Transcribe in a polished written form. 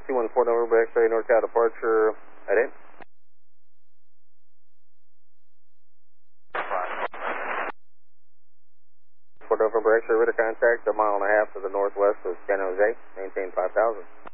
214 November X-ray NorCal departure at 8. November X-ray radar contact a mile and a half to the northwest of San Jose. Maintain 5,000.